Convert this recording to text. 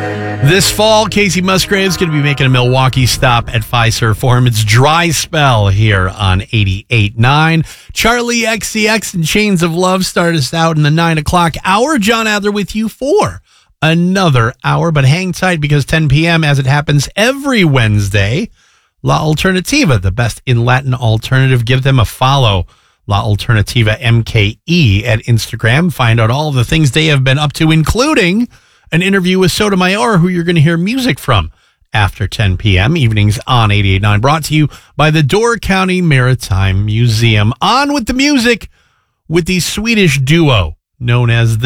This fall, Casey Musgrave's going to be making a Milwaukee stop at Fiserv Forum. It's Dry Spell here on 88.9. Charlie XCX and Chains of Love start us out in the 9 o'clock hour. John Adler with you for another hour, but hang tight because 10 p.m. as it happens every Wednesday, La Alternativa, the best in Latin alternative. Give them a follow, La Alternativa MKE at Instagram. Find out all the things they have been up to, including an interview with Sotomayor, who you're going to hear music from after 10 p.m. evenings on 88.9, brought to you by the Door County Maritime Museum. On with the music with the Swedish duo known as the